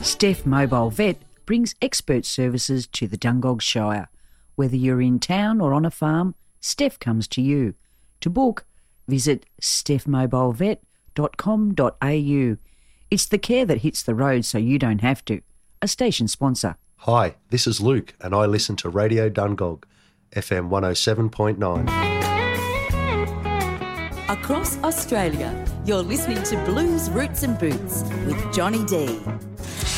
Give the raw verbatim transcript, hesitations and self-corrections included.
Steph Mobile Vet brings expert services to the Dungog Shire. Whether you're in town or on a farm, Steph comes to you. To book, visit steph mobile vet dot com dot a u. It's the care that hits the road so you don't have to. A station sponsor. Hi, this is Luke and I listen to Radio Dungog, F M one oh seven point nine. Across Australia, you're listening to Blues, Roots and Boots with Johnny D.